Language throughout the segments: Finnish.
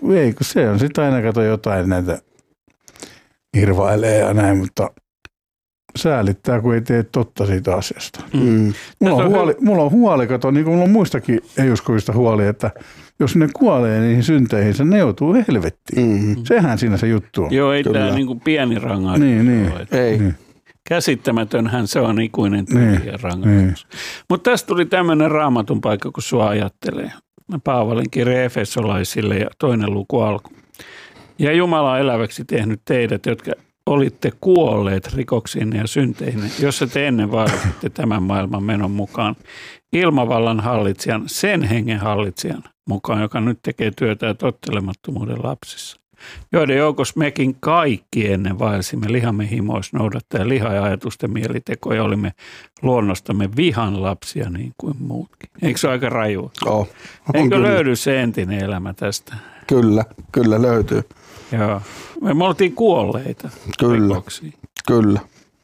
ei, kun se on sitten aina kato jotain näitä irvailee ja näin, mutta säälittää, kun ei tee totta siitä asiasta. Mulla on huoli, kato, niin kuin mulla on muistakin ei-uskovista huoli, että jos ne kuolee niihin synteihinsä, ne joutuu helvettiin. Sehän siinä se juttu on. Joo, ei tämä niin kuin pieni rangaistus. Niin. Ei. Niin. Käsittämätönhän se on ikuinen tyhjä rangaistus. Mutta tästä tuli tämmöinen Raamatun paikka, kun sua ajattelee. Paavalin kirje Efesolaisille ja 2. luku alku. Ja Jumala on eläväksi tehnyt teidät, jotka olitte kuolleet rikoksiin ja synteihin, jossa te ennen vaadititte tämän maailman menon mukaan ilmavallan hallitsijan, sen hengen hallitsijan mukaan, joka nyt tekee työtä tottelemattomuuden lapsissa. Joiden joukossa mekin kaikki ennen vaelsimme lihamme himoissa noudattaen liha- ja ajatusten mielitekoja, olimme luonnostamme vihan lapsia niin kuin muutkin. Eikö se ole aika rajua? Eikö kyllä löydy se entinen elämä tästä? Kyllä löytyy. Joo. Me oltiin kuolleita rikoksiin. Kyllä.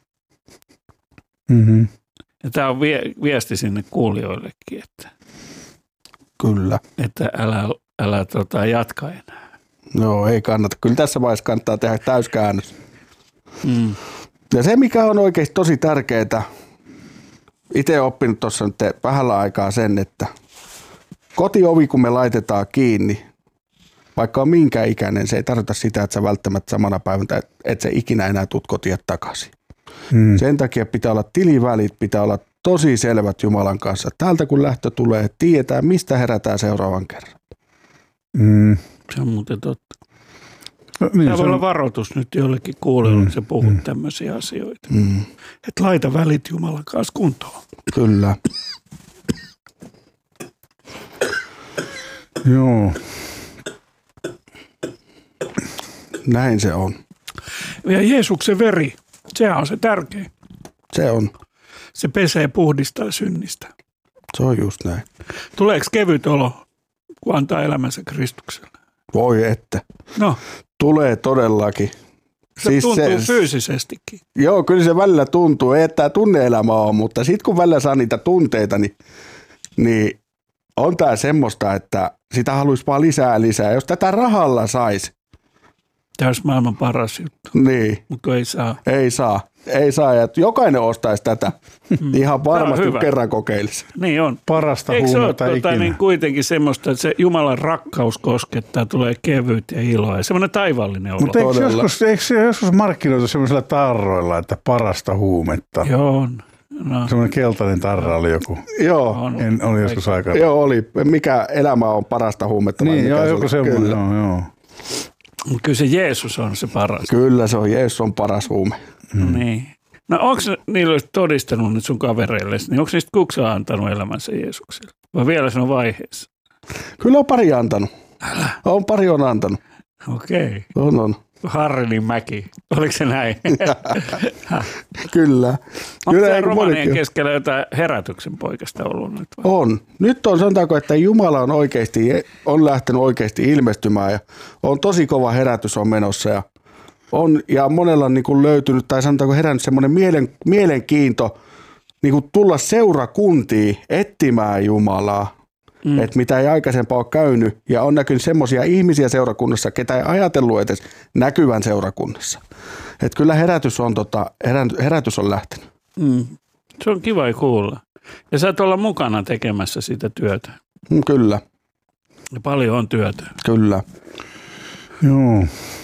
Ja tämä on viesti sinne kuulijoillekin, että, kyllä. Että älä jatka enää. No ei kannata. Kyllä tässä vaiheessa kannattaa tehdä täyskäännös. Ja se, mikä on oikeasti tosi tärkeää, itse olen oppinut tuossa nyt vähällä aikaa sen, että kotiovi kun me laitetaan kiinni, vaikka on minkä ikäinen, se ei tarkoita sitä, että sä välttämättä samana päivänä, että sä ikinä enää tuut kotiin takaisin. Sen takia pitää olla tilivälit, pitää olla tosi selvät Jumalan kanssa. Täältä kun lähtö tulee, tiedetään mistä herätään seuraavan kerran. Se on muuten totta. No, niin, tämä voi olla varoitus nyt jollekin kuulijoille, kun sä puhut tämmöisiä asioita. Että laita välit Jumalan kanssa kuntoon. Kyllä. Joo. Näin se on. Ja Jeesuksen veri, sehän on se tärkein. Se on. Se pesee puhdistaa synnistä. Se on just näin. Tuleeko kevyt olo, kun antaa elämänsä Kristukselle? Voi että. No. Tulee todellakin. Se siis tuntuu fyysisestikin. Joo, kyllä se välillä tuntuu. Ei, että tämä tunne-elämä on, mutta sitten kun välillä saa niitä tunteita, niin on tämä semmoista, että sitä haluaisi vaan lisää. Jos tätä rahalla saisi. Tämä olisi maailman paras juttu. Niin. Mutta ei saa. Ei saa. Ja jokainen ostaisi tätä. Ihan varmasti kerran kokeilisi. Niin on. Parasta huumeita ikinä. Niin kuitenkin semmoista, että se Jumalan rakkaus koskettaa, tulee kevyt ja iloa. Ja semmoinen taivaallinen olo. Mutta eikö se joskus markkinoitu semmoisilla tarroilla, että parasta huumetta? Joo on. No. Semmoinen keltainen tarra oli joku. Joo. Oli joskus aikaa. Joo, oli. Mikä elämä on parasta huumetta? Niin, joku semmoinen. Joo. Kyllä se Jeesus on se paras. Kyllä se on. Jeesus on paras huume. Niin. No onko niillä todistanut nyt sun kavereille, niin onko niistä kukaan antanut elämänsä Jeesukselle? Vai vielä se on vaiheessa? Kyllä on pari antanut. Älä. Pari on antanut. Okei. On. Harrinin mäki. Oliko se näin? Kyllä. Onko siellä romanien keskellä jotain herätyksen poikasta ollut nyt? Vai? On. Nyt on sanotaanko, että Jumala on lähtenyt oikeasti ilmestymään ja on tosi kova herätys on menossa ja monella on niin kuin löytynyt tai sanotaanko herännyt semmoinen mielenkiinto niin kuin tulla seurakuntiin etsimään Jumalaa. Että mitä ei aikaisempaa ole käynyt ja on näkynyt semmoisia ihmisiä seurakunnassa, ketä ei ajatellut edes näkyvän seurakunnassa. Että kyllä herätys on lähtenyt. Se on kiva kuulla. Ja sä et olla mukana tekemässä sitä työtä. Kyllä. Ja paljon on työtä. Kyllä. Joo.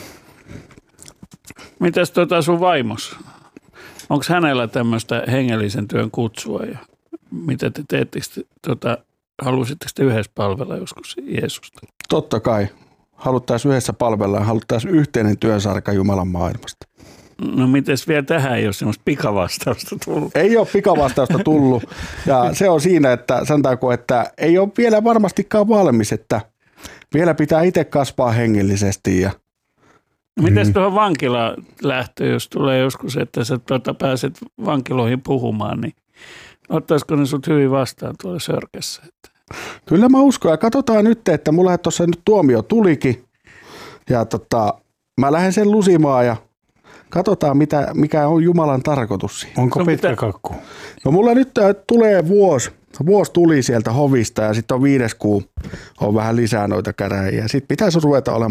Mitäs sun vaimos? Onko hänellä tämmöistä hengellisen työn kutsua ja mitä te teette? Haluaisitteko te yhdessä palvella joskus Jeesusta? Totta kai. Haluttaisiin yhdessä palvella ja haluttaisiin yhteinen työsarka Jumalan maailmasta. No mites vielä tähän ei ole semmoista pikavastausta tullut? Ei ole pikavastausta tullut ja se on siinä, että sanotaanko, että ei ole vielä varmastikaan valmis, että vielä pitää itse kasvaa hengellisesti. No mites tuohon vankilaan lähtö, jos tulee joskus, että sä pääset vankiloihin puhumaan, niin ottaisiko ne sut hyvin vastaan tuolla Sörkässä? Kyllä mä uskon ja katsotaan nyt, että mulla tuossa nyt tuomio tulikin ja mä lähden sen lusimaan ja katsotaan mikä on Jumalan tarkoitus siinä. Onko pitkä kakku? No mulla nyt tulee vuosi tuli sieltä hovista ja sitten on 5. kuu on vähän lisää noita käräjiä. Sitten pitäisi ruveta olemaan